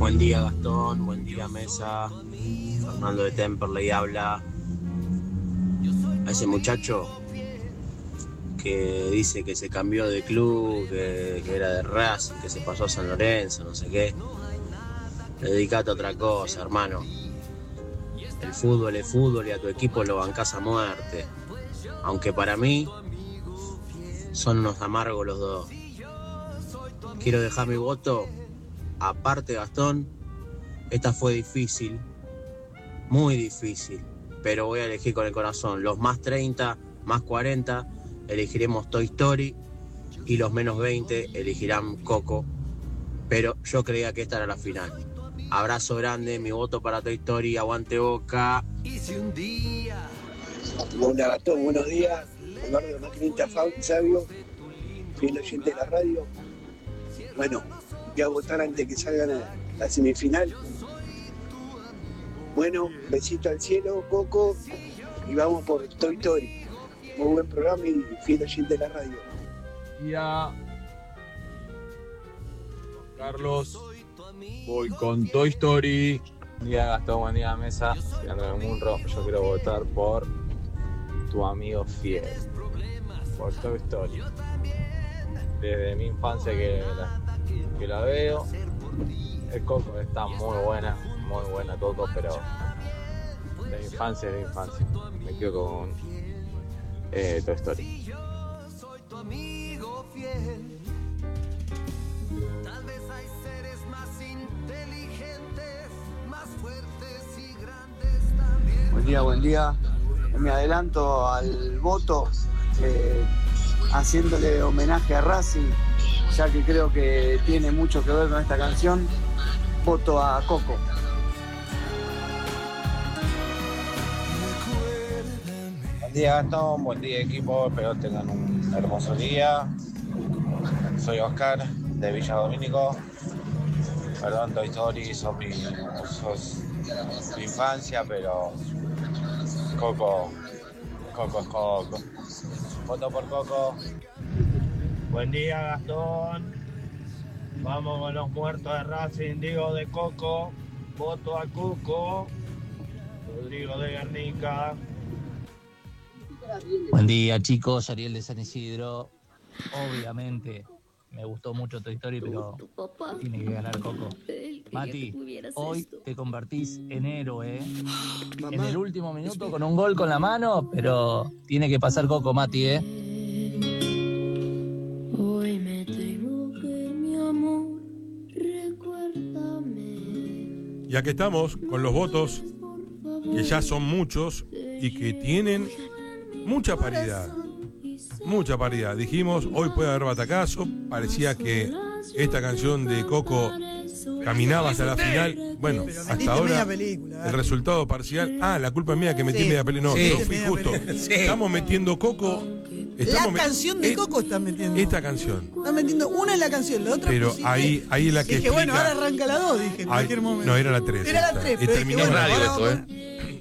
Buen día Gastón, buen día Mesa. Fernando de Temperley habla. A ese muchacho que dice que se cambió de club, que era de Racing, que se pasó a San Lorenzo, no sé qué. Dedicate a otra cosa, hermano. El fútbol es fútbol y a tu equipo lo bancás a muerte. Aunque para mí son unos amargos los dos. Quiero dejar mi voto. Aparte, Gastón, esta fue difícil, muy difícil, pero voy a elegir con el corazón. Los más 30, más 40, elegiremos Toy Story y los menos 20 elegirán Coco, pero yo creía que esta era la final. Abrazo grande, mi voto para Toy Story, aguante Boca. Hola Gastón, buenos días. Eduardo Maquinita Sabio, fiel oyente de la radio. Bueno, voy a votar antes que salgan a la semifinal. Bueno, besito al cielo, Coco, y vamos por Toy Story. Muy buen programa y fiel oyente de la radio. Ya. Carlos, voy con Toy Story. Buen día Gastón, buen día Mesa. Leandro de Munro, yo quiero votar por tu amigo fiel, por Toy Story. Desde mi infancia que la veo. El Coco está muy buena Coco, pero de infancia. Me quedo con Toy Story. Buen día. Me adelanto al voto haciéndole homenaje a Racing, ya que creo que tiene mucho que ver con esta canción. Voto a Coco. Buen día Gastón, buen día equipo, espero tengan un hermoso día. Soy Oscar de Villa Domínico. Perdón, Toy Story sos mi infancia, pero Coco es Coco. Voto por Coco. Buen día Gastón. Vamos con los muertos de Racing, digo de Coco. Voto a Cuco. Rodrigo de Guernica. Buen día chicos, Ariel de San Isidro. Obviamente me gustó mucho Toy Story, pero tiene que ganar Coco. Mati, hoy te convertís en héroe, en el último minuto con un gol con la mano, pero tiene que pasar Coco, Mati, Hoy me equivoqué, mi amor, recuérdame. Y aquí estamos con los votos, que ya son muchos y que tienen mucha paridad. Mucha paridad. Dijimos, hoy puede haber batacazo. Parecía que esta canción de Coco caminaba hasta la final. Bueno, hasta ahora el resultado parcial. La culpa es mía que metí media película. No, yo fui justo. Estamos metiendo Coco. La canción de Coco está metiendo. Esta canción. Está metiendo una en la canción, la otra. Pero ahí es la que dije, bueno, ahora arranca la 2, dije, en cualquier momento. No, era la 3. Era la 3. Terminó bueno, radio esto,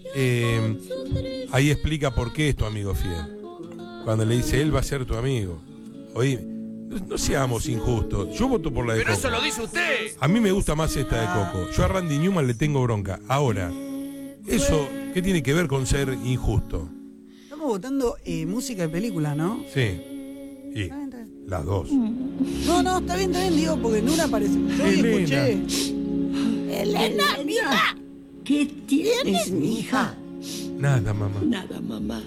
ahí explica por qué es tu amigo fiel. Cuando le dice, él va a ser tu amigo. Oye, no seamos injustos. Yo voto por la de Coco. Pero eso lo dice usted. A mí me gusta más esta de Coco. Yo a Randy Newman le tengo bronca. Ahora, ¿eso qué tiene que ver con ser injusto? Estamos votando música de película, ¿no? Sí. Y las dos. No, está bien, digo, porque en una aparece. Yo escuché. Elena, mija. ¿Qué tienes, mija? Nada, mamá. Nada, mamá.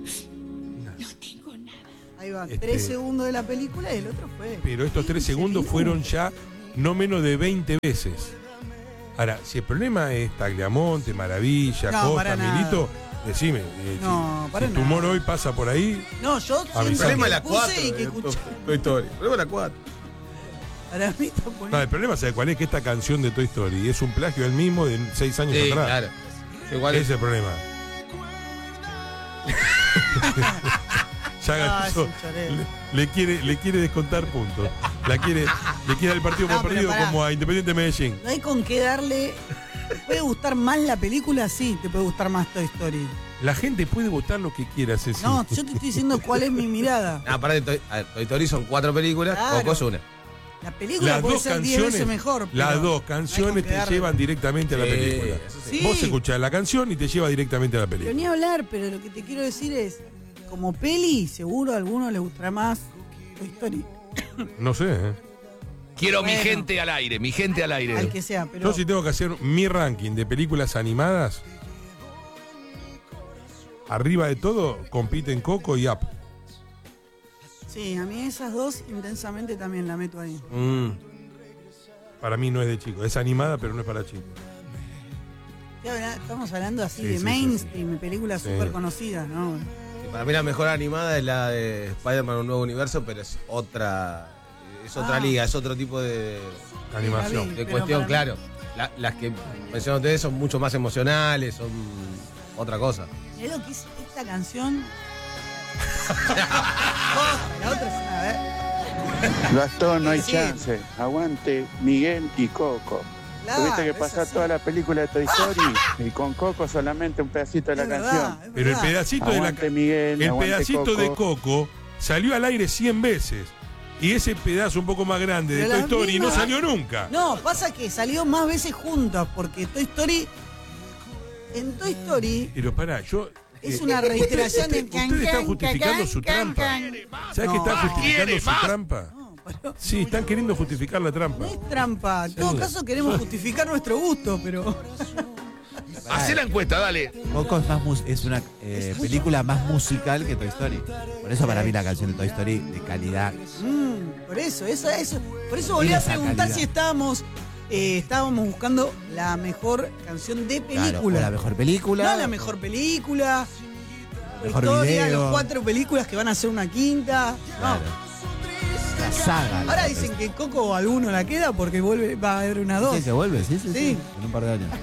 Ahí va, 3 segundos de la película y el otro fue. Pero estos 3 segundos fueron ya no menos de 20 veces. Ahora, si el problema es Tagliamonte, Maravilla, Costa, Milito, decime. Si tu humor hoy pasa por ahí. No, yo el problema es la 4. El problema es la 4. Para mí está No, el problema, ¿sabe cuál es? Que esta canción de Toy Story es un plagio del mismo de 6 años atrás. Claro. Igual ese es el problema. Ya Gattuso le quiere descontar puntos. Le quiere dar el partido por perdido como a Independiente Medellín. No hay con qué darle. ¿Te puede gustar más la película? Sí, te puede gustar más Toy Story. La gente puede votar lo que quiera, Ceci. No, yo te estoy diciendo cuál es mi mirada. Toy Story son 4 películas, Claro. Coco es una. La película Las puede dos ser 10 veces canciones, mejor. las pero dos canciones te quedarle. llevan directamente a la Sí, película. eso sí. Vos escuchás la canción y te lleva directamente a la Pero película. ni hablar, pero lo que te quiero decir es, como peli, seguro a alguno le gustará más Toy Story. No sé, ¿eh? Quiero mi Bueno. gente al aire, mi gente al aire. Al que sea, pero Yo si tengo que hacer mi ranking de películas animadas, arriba de todo compiten Coco y Up. sí, a mí esas dos intensamente también la meto ahí. Para mí no es de chico, es animada pero no es para chicos. Estamos hablando así Sí, de sí, mainstream, de películas Sí. súper conocidas, ¿no? Y para mí la mejor animada es la de Spider-Man Un Nuevo Universo, pero es otra liga, es otro tipo de Animación. de pero cuestión, para claro. Las que mencionan ustedes son mucho más emocionales, son otra cosa. Mirá lo que es esta canción. La otra es una, a ver. Gastón, no hay Sí. chance. Aguante Miguel y Coco. Claro, Tuviste que es pasar así. toda la película de Toy Story y con Coco solamente un pedacito de la Es canción. verdad, es Pero el verdad. pedacito de Aguante Miguel, el aguante pedacito Coco. de Coco salió al aire 100 veces. Y ese pedazo un poco más grande de Pero Toy las Story no mismas- salió nunca. No, pasa que salió más veces juntas, porque Toy Story. En Toy Story Pero pará, yo. es una reiteración de can, Ustedes están can, justificando can, su can, trampa. can. ¿Sabes que No. están justificando quiere su más. trampa? Sí, están queriendo justificar la trampa. No es trampa. En todo Sí. caso queremos justificar nuestro gusto, pero. Hacé la encuesta, dale. Coco es una película más musical que Toy Story. Por eso para mí la canción de Toy Story de calidad. Por eso. Por eso volví a Esa preguntar calidad. si estábamos buscando la mejor canción de Claro, película. o la mejor película. No la mejor película. Mejor historia, video. los 4 películas que van a hacer una quinta. No. Claro. La saga. Ahora dicen que Coco alguno la queda porque va a haber una 2. Sí, que vuelve, sí. Sí. En un par de años.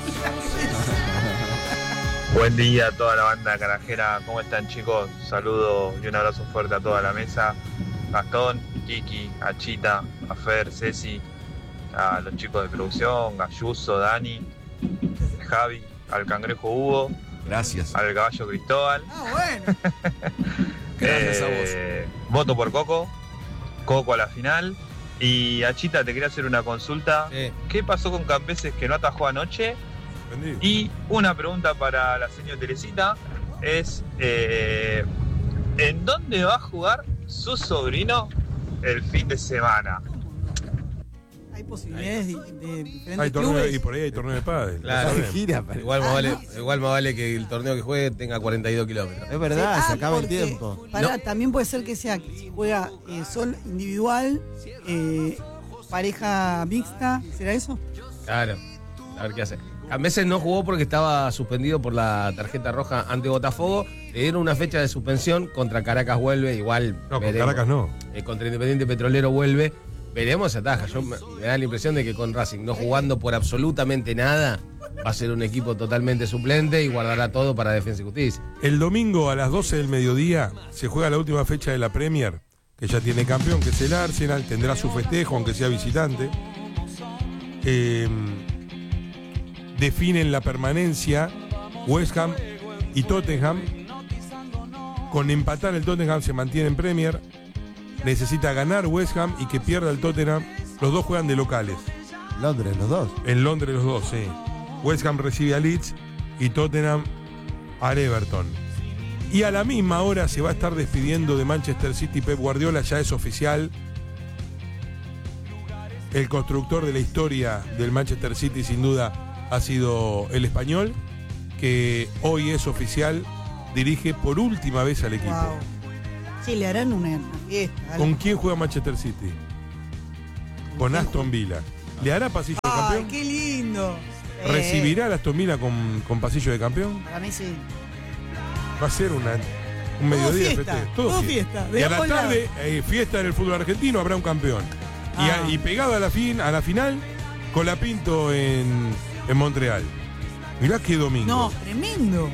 Buen día a toda la banda carajera, ¿cómo están chicos? Saludo y un abrazo fuerte a toda la mesa. Gastón, Kiki, a Chita, a Fer, Ceci, a los chicos de producción, Gayuso, Dani, Javi, al cangrejo Hugo. Gracias. Al caballo Cristóbal. bueno. Gracias a vos. Voto por Coco, Coco a la final. Y a Chita te quería hacer una consulta. ¿Qué pasó con Cambeses que no atajó anoche? Y una pregunta para la señora Teresita es ¿en dónde va a jugar su sobrino el fin de semana? Hay posibilidades de diferentes Hay torneo, clubes. y por ahí hay torneo de pádel. Claro. lo sabemos. Igual más vale que el torneo que juegue tenga 42 kilómetros. Es verdad, se acaba el porque, tiempo. pará, también puede ser que sea que si juega sol individual, pareja mixta, ¿será eso? Claro. A ver qué hace. Cambeses no jugó porque estaba suspendido por la tarjeta roja ante Botafogo. Le dieron una fecha de suspensión. Contra Caracas vuelve. Igual. No, con veremos. Caracas no. Contra Independiente Petrolero vuelve. Veremos si ataja. Me da la impresión de que con Racing no jugando por absolutamente nada, va a ser un equipo totalmente suplente y guardará todo para Defensa y Justicia. El domingo a las 12 del mediodía se juega la última fecha de la Premier, que ya tiene campeón, que es el Arsenal. Tendrá su festejo, aunque sea visitante. Definen la permanencia West Ham y Tottenham. Con empatar el Tottenham se mantiene en Premier. Necesita ganar West Ham y que pierda el Tottenham. Los dos juegan de locales. Londres, los dos. En Londres los dos, sí. West Ham recibe a Leeds y Tottenham al Everton. Y a la misma hora se va a estar despidiendo de Manchester City Pep Guardiola, ya es oficial. El constructor de la historia del Manchester City sin duda ha sido el español, que hoy es oficial, dirige por última vez al equipo. Wow. Sí, le harán una fiesta. algo. ¿Con quién juega Manchester City? Con Aston Villa. ¿Le hará pasillo de ¡Ay, campeón? qué lindo! ¿Recibirá al Aston Villa con pasillo de campeón? Para mí sí. Va a ser un mediodía fiesta, festejo. todo fiesta, de Y a la ambos tarde, fiesta en el fútbol argentino, habrá un campeón. Y pegado a la final, Colapinto en Montreal. Mirá qué domingo. No, tremendo.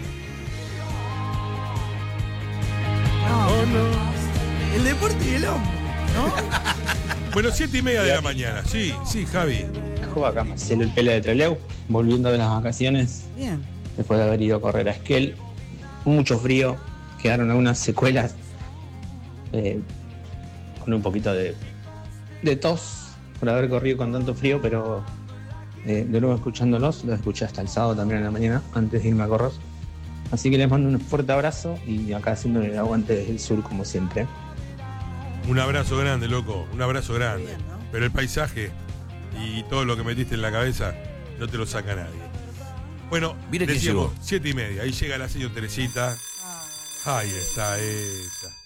El deporte y el hombre, ¿no? Bueno, 7:30 de la mañana. Sí, Javi. Acá Marcelo el pelo de Trelew, volviendo de las vacaciones, Bien. después de haber ido a correr a Esquel. Mucho frío, quedaron algunas secuelas con un poquito de tos por haber corrido con tanto frío, pero de nuevo escuchándolos, los escuché hasta el sábado también en la mañana, antes de irme a correr. Así que les mando un fuerte abrazo y acá haciendo el aguante desde el sur como siempre. Un abrazo grande, loco, un abrazo grande. Bien, ¿no? Pero el paisaje y todo lo que metiste en la cabeza no te lo saca nadie. Bueno, mire que decíamos llegó. 7:30, ahí llega la señora Teresita. Ahí está ella.